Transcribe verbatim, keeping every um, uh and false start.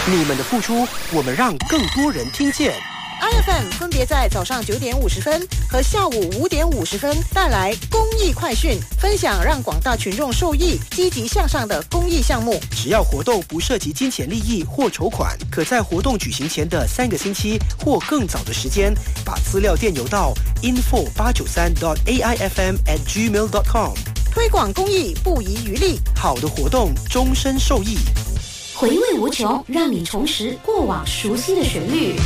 你们的付出，我们让更多人听见。 I F M 分别在早上九点五十分和下午五点五十分带来公益快讯，分享让广大群众受益、积极向上的公益项目。 只要活动不涉及金钱利益或筹款，可在活动举行前的三个星期或更早的时间，把资料电邮到 info 八九三 dot a i f m at gmail dot com。 推广公益不遗余力， 好的活动终身受益。 回味无穷，让你重拾过往熟悉的旋律。